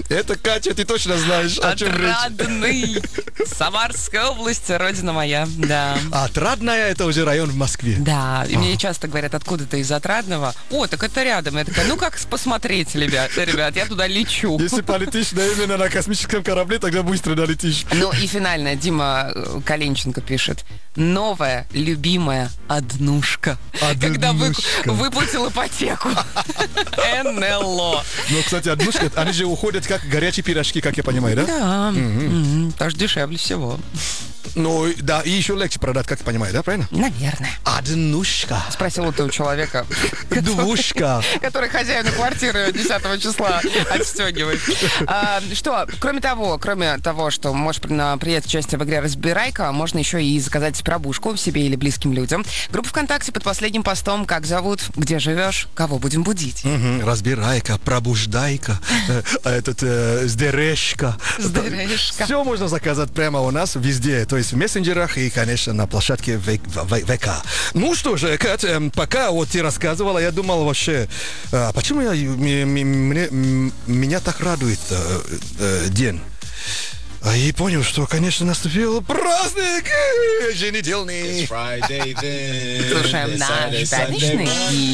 Это, Катя, ты точно знаешь, о чем речь. Отрадный. Самарская область, родина моя, да. Отрадная — это уже район в Москве. Да, и мне часто говорят, откуда ты из Отрадного. О, так это рядом. Я такая, ну как посмотреть, ребят, я туда лечу. Если полетишь именно на космическом корабле, тогда быстро долетишь. Ну и финально Дима Калинченко пишет. Новая, любимая однушка. Когда выплатил ипотеку. НЛО. Ну, кстати, однушка, они же уходят как горячие пирожки, как я понимаю, да? Да, даже дешевле всего. Ну, да, и еще легче продать, как я понимаю, да, правильно? Наверное. Однушка. Спросил это у человека, Двушка. который хозяину квартиры 10 числа отстегивает. Что, кроме того, что можешь принять участие в игре «Разбирайка», можно еще и заказать пробужку себе или близким людям. Группа ВКонтакте под последним постом «Как зовут?», «Где живешь?», «Кого будем будить?». Разбирайка, пробуждайка, сдерешка. Все можно заказать прямо у нас везде, то есть в мессенджерах и, конечно, на площадке ВК. Ну что же, Кать, пока вот ты рассказывала, я думал вообще, почему меня так радует день. И понял, что, конечно, наступил праздник еженедельный. Слушаем наш пятничный